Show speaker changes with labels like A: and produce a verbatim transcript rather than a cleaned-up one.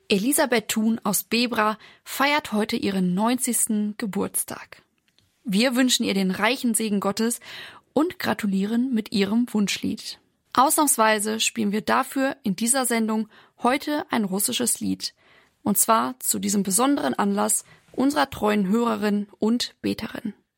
A: Elisabeth Thun aus Bebra feiert heute ihren neunzigsten Geburtstag. Wir wünschen ihr den reichen Segen Gottes und gratulieren mit ihrem Wunschlied. Ausnahmsweise spielen wir dafür in dieser Sendung heute ein russisches Lied. Und zwar zu diesem besonderen Anlass unserer treuen Hörerin und Beterin.